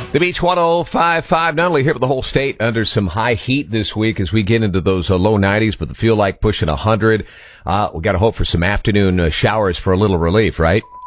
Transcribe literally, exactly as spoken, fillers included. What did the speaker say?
The Beach one oh five point five, not only here but the whole state under some high heat this week as we get into those uh, low nineties, but the feel like pushing one hundred. Uh, we got to hope for some afternoon uh, showers for a little relief, right?